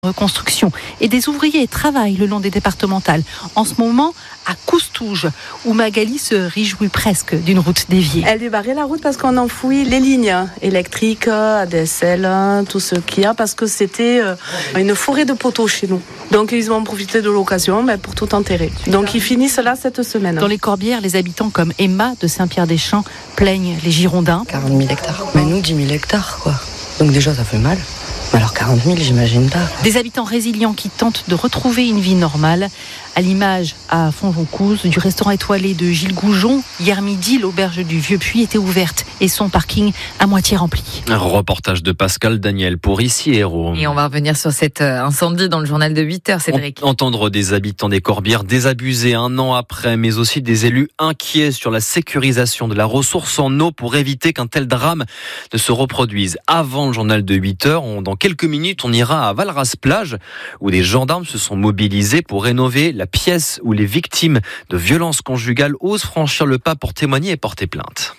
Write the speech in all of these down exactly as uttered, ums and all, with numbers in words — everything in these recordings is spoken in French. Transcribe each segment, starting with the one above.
Reconstruction et des ouvriers travaillent le long des départementales. En ce moment, à Coustouge, où Magali se réjouit presque d'une route déviée. Elle débarrait la route parce qu'on enfouit les lignes électriques, A D S L, tout ce qu'il y a, parce que c'était une forêt de poteaux chez nous. Donc ils ont profité de l'occasion mais pour tout enterrer. Donc ils finissent là cette semaine. Dans les Corbières, les habitants comme Emma de Saint-Pierre-des-Champs plaignent les Girondins. quarante mille hectares. Mais nous, dix mille hectares, quoi. Donc déjà, ça fait mal. Alors quarante mille, j'imagine pas. Des habitants résilients qui tentent de retrouver une vie normale. À l'image, à Fonjoncouze, du restaurant étoilé de Gilles Goujon, hier midi, l'auberge du Vieux-Puy était ouverte et son parking à moitié rempli. Un reportage de Pascal Daniel pour Ici Héros. Et on va revenir sur cet incendie dans le journal de huit heures, Cédric. Entendre des habitants des Corbières désabusés un an après, mais aussi des élus inquiets sur la sécurisation de la ressource en eau pour éviter qu'un tel drame ne se reproduise. Avant le journal de huit heures, on, dans quelques minutes, on ira à Valras-Plage, où des gendarmes se sont mobilisés pour rénover la pièce où les victimes de violences conjugales osent franchir le pas pour témoigner et porter plainte.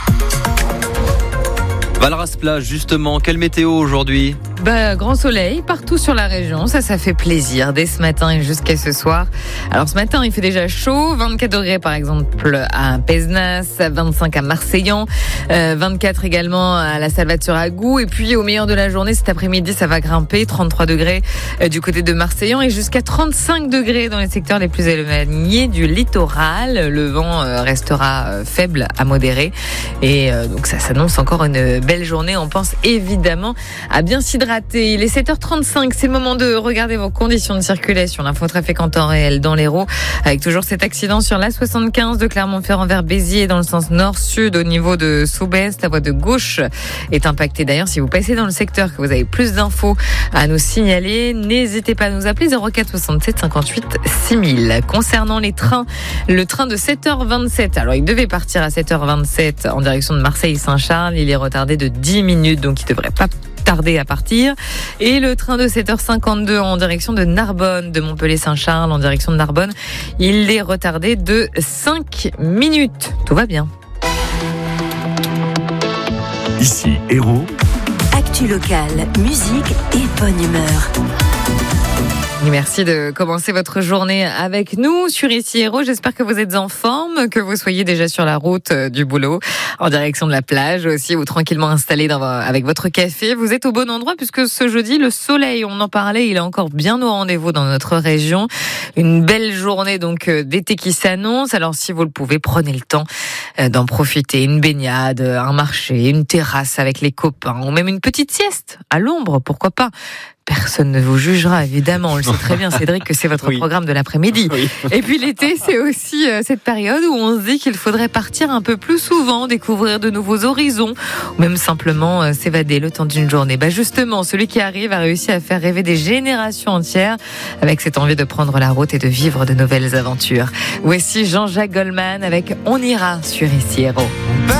Valras-Plage, justement, quelle météo aujourd'hui ? Bah, grand soleil partout sur la région, ça, ça fait plaisir dès ce matin et jusqu'à ce soir. Alors ce matin, il fait déjà chaud, vingt-quatre degrés par exemple à Pézenas, vingt-cinq à Marseillan, euh, vingt-quatre également à la Salvat-sur-Agou. Et puis au meilleur de la journée, cet après-midi, ça va grimper, trente-trois degrés euh, du côté de Marseillan et jusqu'à trente-cinq degrés dans les secteurs les plus éloignés du littoral. Le vent euh, restera euh, faible à modéré et euh, donc ça s'annonce encore une belle journée. On pense évidemment à bien s'hydrater. Il est sept heures trente-cinq, c'est le moment de regarder vos conditions de circulation. L'infotrafic en temps réel dans l'Hérault, avec toujours cet accident sur l'A soixante-quinze de Clermont-Ferrand vers Béziers dans le sens nord-sud au niveau de Soubès. La voie de gauche est impactée. D'ailleurs, si vous passez dans le secteur, que vous avez plus d'infos à nous signaler, n'hésitez pas à nous appeler zéro quatre soixante-sept cinquante-huit six mille. Concernant les trains, le train de sept heures vingt-sept, alors il devait partir à sept heures vingt-sept en direction de Marseille-Saint-Charles. Il est retardé de dix minutes, donc il ne devrait pas tarder à partir. Et le train de sept heures cinquante-deux en direction de Narbonne, de Montpellier-Saint-Charles en direction de Narbonne, il est retardé de cinq minutes. Tout va bien. Ici Héros. Actu locale, musique et bonne humeur. Merci de commencer votre journée avec nous sur Ici Héros. J'espère que vous êtes en forme, que vous soyez déjà sur la route du boulot, en direction de la plage aussi, ou tranquillement installé dans, avec votre café. Vous êtes au bon endroit puisque ce jeudi, le soleil, on en parlait, il est encore bien au rendez-vous dans notre région. Une belle journée donc d'été qui s'annonce. Alors si vous le pouvez, prenez le temps d'en profiter. Une baignade, un marché, une terrasse avec les copains, ou même une petite sieste à l'ombre, pourquoi pas. Personne ne vous jugera, évidemment. On le sait très bien, Cédric, que c'est votre oui. programme de l'après-midi. Oui. Et puis l'été, c'est aussi euh, cette période où on se dit qu'il faudrait partir un peu plus souvent, découvrir de nouveaux horizons, ou même simplement euh, s'évader le temps d'une journée. Bah justement, celui qui arrive a réussi à faire rêver des générations entières avec cette envie de prendre la route et de vivre de nouvelles aventures. Voici Jean-Jacques Goldman avec On ira sur Ici Héros.